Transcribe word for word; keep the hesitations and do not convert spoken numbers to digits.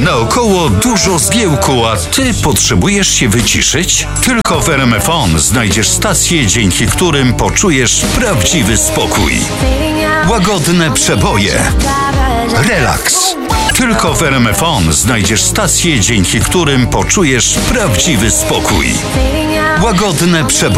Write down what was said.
Naokoło dużo zgiełku, a ty potrzebujesz się wyciszyć? Tylko w R M F O N znajdziesz stacje, dzięki którym poczujesz prawdziwy spokój. Łagodne przeboje. Relaks. Tylko w R M F O N znajdziesz stacje, dzięki którym poczujesz prawdziwy spokój. Łagodne przeboje.